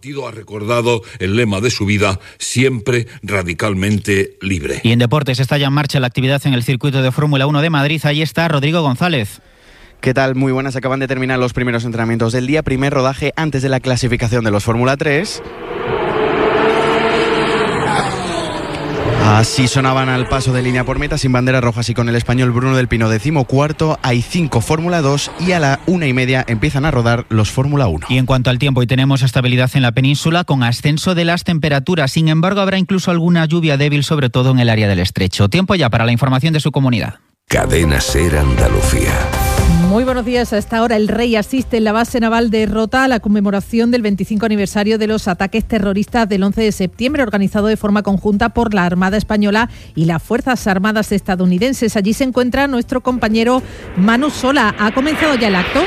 partido ha recordado el lema de su vida, siempre radicalmente libre. Y en deportes está ya en marcha la actividad en el circuito de Fórmula 1 de Madrid. Ahí está Rodrigo González. ¿Qué tal? Muy buenas. Acaban de terminar los primeros entrenamientos del día. Primer rodaje antes de la clasificación de los Fórmula 3. Así sonaban al paso de línea por meta, sin banderas rojas y con el español Bruno del Pino 14º. Hay 5 Fórmula 2 y a la 1:30 empiezan a rodar los Fórmula 1. Y en cuanto al tiempo, hoy tenemos estabilidad en la península con ascenso de las temperaturas. Sin embargo, habrá incluso alguna lluvia débil, sobre todo en el área del Estrecho. Tiempo ya para la información de su comunidad. Cadena SER Andalucía. Muy buenos días. A esta hora el Rey asiste en la base naval de Rota a la conmemoración del 25 aniversario de los ataques terroristas del 11 de septiembre, organizado de forma conjunta por la Armada Española y las Fuerzas Armadas estadounidenses. Allí se encuentra nuestro compañero Manu Sola. ¿Ha comenzado ya el acto?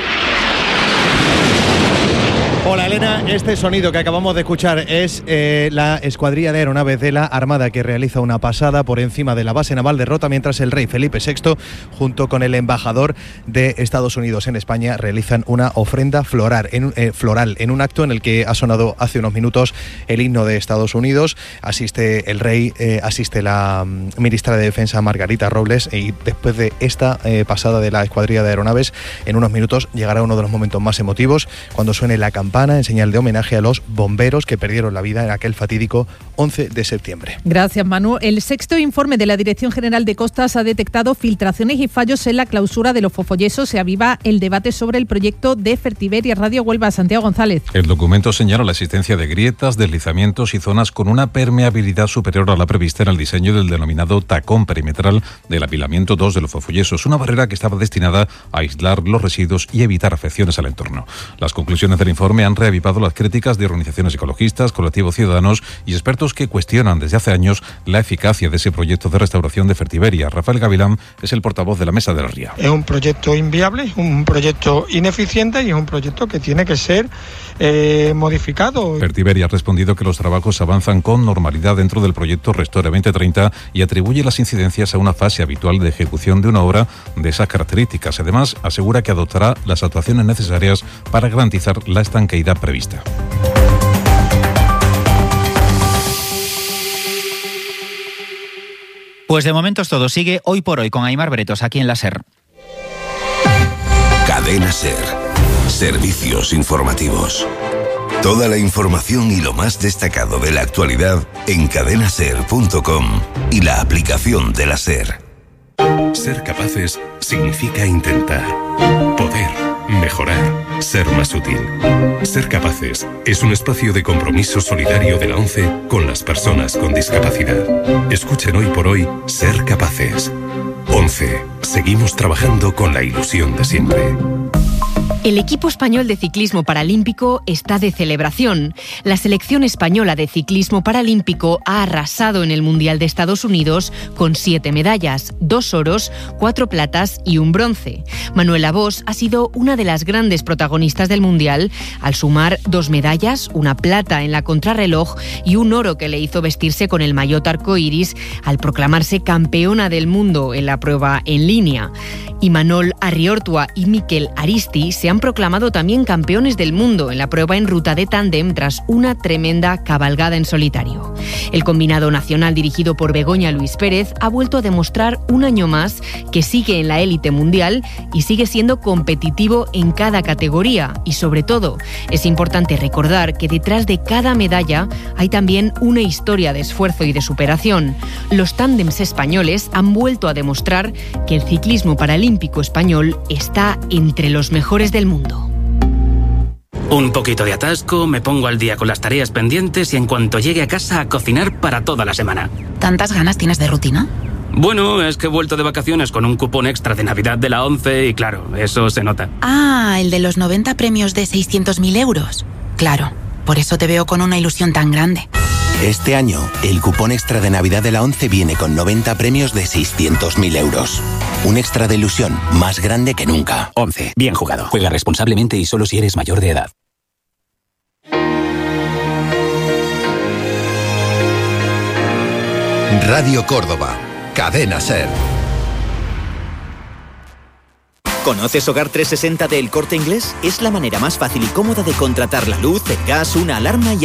Hola Elena, este sonido que acabamos de escuchar es la escuadrilla de aeronaves de la Armada que realiza una pasada por encima de la base naval de Rota, mientras el rey Felipe VI junto con el embajador de Estados Unidos en España realizan una ofrenda floral en un acto en el que ha sonado hace unos minutos el himno de Estados Unidos. Asiste el rey, asiste la ministra de Defensa Margarita Robles, y después de esta pasada de la escuadrilla de aeronaves, en unos minutos llegará uno de los momentos más emotivos, cuando suene la campana en señal de homenaje a los bomberos que perdieron la vida en aquel fatídico 11 de septiembre. Gracias, Manu. El sexto informe de la Dirección General de Costas ha detectado filtraciones y fallos en la clausura de los Fofollesos. Se aviva el debate sobre el proyecto de Fertiber y Radio Huelva. Santiago González. El documento señala la existencia de grietas, deslizamientos y zonas con una permeabilidad superior a la prevista en el diseño del denominado tacón perimetral del apilamiento 2 de los Fofollesos, una barrera que estaba destinada a aislar los residuos y evitar afecciones al entorno. Las conclusiones del informe han reavivado las críticas de organizaciones ecologistas, colectivos ciudadanos y expertos que cuestionan desde hace años la eficacia de ese proyecto de restauración de Fertiberia. Rafael Gavilán es el portavoz de la Mesa de la Ría. Es un proyecto inviable, es un proyecto ineficiente y es un proyecto que tiene que ser modificado. Fertiberia ha respondido que los trabajos avanzan con normalidad dentro del proyecto Restore 2030 y atribuye las incidencias a una fase habitual de ejecución de una obra de esas características. Además, asegura que adoptará las actuaciones necesarias para garantizar la estanqueidad prevista. Pues de momento es todo. Sigue Hoy por Hoy con Aimar Bretos aquí en la SER. Cadena SER. Servicios informativos. Toda la información y lo más destacado de la actualidad en cadenaser.com y la aplicación de la SER. Ser capaces significa intentar, poder, mejorar, ser más útil. Ser capaces es un espacio de compromiso solidario de la ONCE con las personas con discapacidad. Escuchen Hoy por Hoy Ser Capaces. ONCE. Seguimos trabajando con la ilusión de siempre. El equipo español de ciclismo paralímpico está de celebración. La selección española de ciclismo paralímpico ha arrasado en el Mundial de Estados Unidos con 7 medallas, 2 oros, 4 platas y un bronce. Manuela Bosch ha sido una de las grandes protagonistas del Mundial al sumar 2 medallas, una plata en la contrarreloj y un oro que le hizo vestirse con el maillot arcoíris al proclamarse campeona del mundo en la prueba en línea. Imanol Arriortua y Mikel Aristi se han proclamado también campeones del mundo en la prueba en ruta de tándem tras una tremenda cabalgada en solitario. El combinado nacional dirigido por Begoña Luis Pérez ha vuelto a demostrar un año más que sigue en la élite mundial y sigue siendo competitivo en cada categoría. Y sobre todo, es importante recordar que detrás de cada medalla hay también una historia de esfuerzo y de superación. Los tándems españoles han vuelto a demostrar que el ciclismo paralímpico español está entre los mejores del mundo. Un poquito de atasco, me pongo al día con las tareas pendientes y en cuanto llegue a casa a cocinar para toda la semana. ¿Tantas ganas tienes de rutina? Bueno, es que he vuelto de vacaciones con un cupón extra de Navidad de la ONCE y claro, eso se nota. Ah, el de los 90 premios de 600.000 euros. Claro, por eso te veo con una ilusión tan grande. Este año, el cupón extra de Navidad de la ONCE viene con 90 premios de 600.000 euros. Un extra de ilusión más grande que nunca. ONCE, bien jugado. Juega responsablemente y solo si eres mayor de edad. Radio Córdoba, Cadena SER. ¿Conoces Hogar 360 de El Corte Inglés? Es la manera más fácil y cómoda de contratar la luz, el gas, una alarma y